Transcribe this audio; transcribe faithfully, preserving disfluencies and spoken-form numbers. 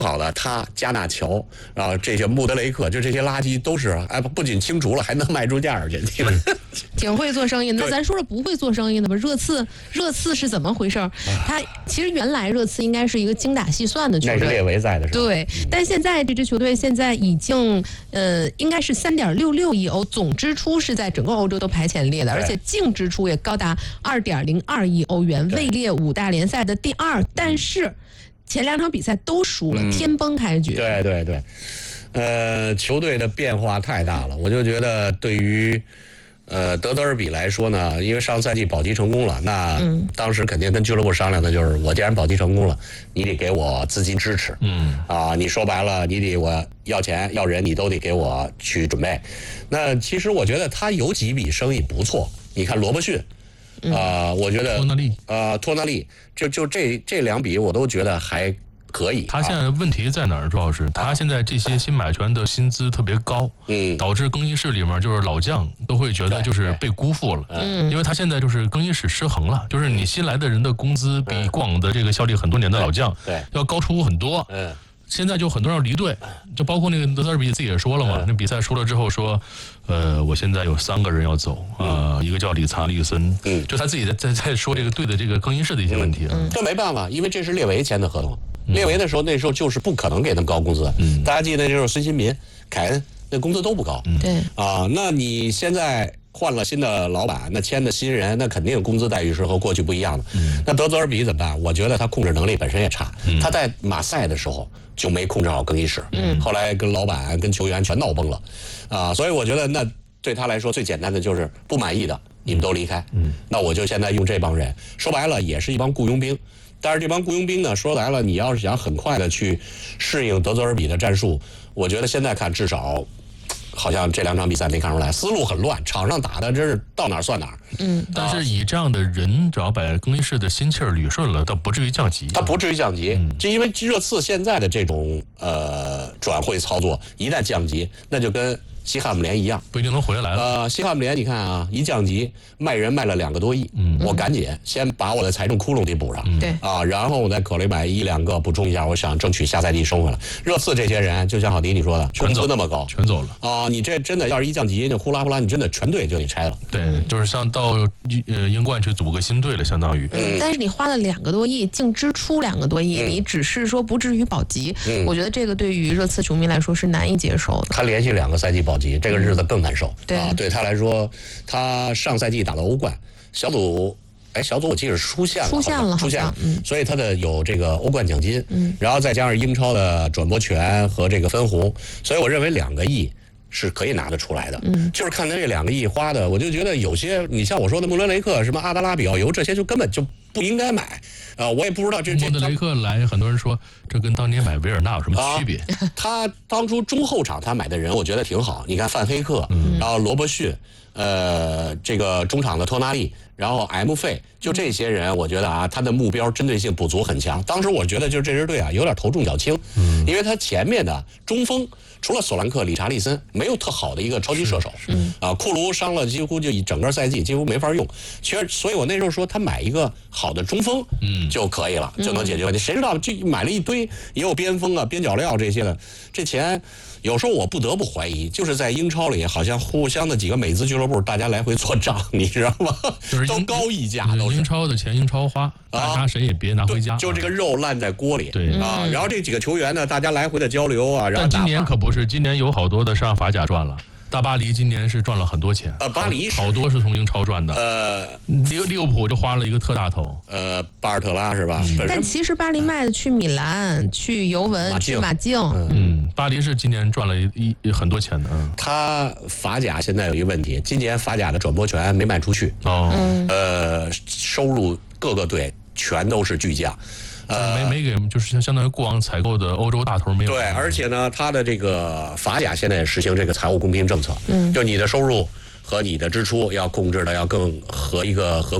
好的，他加纳乔，然后这些穆德雷克，就这些垃圾都是，哎，不仅清除了，还能卖出价去。你们挺会做生意。那咱说说不会做生意的吧？热刺，热刺是怎么回事？他其实原来热刺应该是一个精打细算的球队， 那是列维在的时候。 对，但现在这支球队现在已经呃，应该是三点六六亿欧，总支出是在整个欧洲都排前列的，而且净支出也高达二点零二亿欧元，位列五大联赛的第二。但是前两场比赛都输了，嗯、天崩开局。 对对对，呃，球队的变化太大了，我就觉得对于呃德泽尔比来说呢，因为上赛季保级成功了，那当时肯定跟俱乐部商量的就是，我既然保级成功了，你得给我资金支持，嗯啊，你说白了，你得我要钱要人，你都得给我去准备。那其实我觉得他有几笔生意不错，你看罗伯逊。啊、呃，我觉得托纳利， 呃，托纳利，就就这这两笔我都觉得还可以。 他现在问题在哪儿？主要是他现在这些新买权的薪资特别高，嗯，导致更衣室里面就是老将都会觉得就是被辜负了，嗯，因为他现在就是更衣室失衡了，就是你新来的人的工资比过往的这个效力很多年的老将对要高出很多，嗯。现在就很多人要离队，就包括那个德泽尔比自己也说了嘛，那比赛输了之后说，呃，我现在有三个人要走，呃，一个叫理查利森，嗯，就他自己在在在说这个队的这个更衣室的一些问题， 嗯，这没办法，因为这是列维签的合同，列维的时候那时候就是不可能给那么高工资，嗯，大家记得那时候孙兴民、凯恩那工资都不高， 对， 啊，那你现在换了新的老板，那签的新人，那肯定工资待遇是和过去不一样的。嗯、那德泽尔比怎么办？我觉得他控制能力本身也差。嗯、他在马赛的时候就没控制好更衣室，嗯、后来跟老板、跟球员全闹崩了，啊，所以我觉得那对他来说最简单的就是不满意的你们都离开。嗯、那我就现在用这帮人，说白了也是一帮雇佣兵。但是这帮雇佣兵呢，说白了，你要是想很快的去适应德泽尔比的战术，我觉得现在看至少。好像这两场比赛没看出来，思路很乱，场上打的真是到哪儿算哪儿。 嗯，但是以这样的人，只要把更衣室的心气儿捋顺了，倒不至于降级。 他不至于降级，嗯、就因为热刺现在的这种呃转会操作，一旦降级，那就跟西汉姆联一样， 不一定能回来了。 呃，西汉姆联你看啊，一降级卖人卖了两个多亿，嗯，我赶紧先把我的财政窟窿给补上， 对、嗯、 啊，然后我再考虑买一两个补充一下，我想争取下赛季升回来。热刺这些人，就像郝迪你说的，工资那么高， 全走了啊！你这真的要是一降级，那呼啦呼啦，你真的全队就得拆了。 对，就是像到呃英冠去组个新队了，相当于。 嗯，但是你花了两个多亿，净支出两个多亿，嗯、你只是说不至于保级，嗯、我觉得这个对于热刺球迷来说是难以接受的。 他连续两个赛季保级，这个日子更难受。 对啊，对他来说，他上赛季打了欧冠小组，哎，小组我记得是出线了， 出线了， 出线了，嗯，所以他的有这个欧冠奖金，嗯，然后再加上英超的转播权和这个分红，所以我认为两个亿是可以拿得出来的，嗯，就是看他这两个亿花的，我就觉得有些，你像我说的穆伦雷克、什么阿达拉比奥尤这些，就根本就不应该买，啊、呃，我也不知道这穆德雷克来，很多人说这跟当年买维尔纳有什么区别？ 啊、他当初中后场他买的人，我觉得挺好，你看范黑克，嗯、然后罗伯逊。呃，这个中场的托纳利，然后 M 费，就这些人，我觉得啊，他的目标针对性补足很强。当时我觉得就是这支队啊，有点头重脚轻，嗯，因为他前面的中锋除了索兰克、理查利森，没有特好的一个超级射手，嗯啊，库卢伤了，几乎就一整个赛季几乎没法用。其实，所以我那时候说他买一个好的中锋，嗯，就可以了，就能解决问题。谁知道这买了一堆，也有边锋啊、边角料这些的，这钱。有时候我不得不怀疑，就是在英超里，好像互相的几个美资俱乐部，大家来回做账，你知道吗？ 就是都高溢价，都是英超的钱英超花，大家谁也别拿回家。 就, 就这个肉烂在锅里， 对啊。然后这几个球员呢，大家来回的交流啊。然后但今年可不是，今年有好多的上法甲赚了。大巴黎今年是赚了很多钱， 呃，巴黎好, 好多是从英超赚的，呃，利利物浦就花了一个特大头， 呃，巴尔特拉是吧？ 嗯、但其实巴黎卖的去米兰、去尤文、去马竞， 嗯，嗯巴黎是今年赚了一一很多钱的。嗯， 他法甲现在有一个问题，今年法甲的转播权没卖出去，哦，嗯、呃，收入各个队全都是巨降。 呃，没没给，就是相当于过往采购的欧洲大头没有。 对，而且呢，它的这个法甲现在也实行这个财务公平政策，嗯，就你的收入和你的支出要控制的要更和一个合。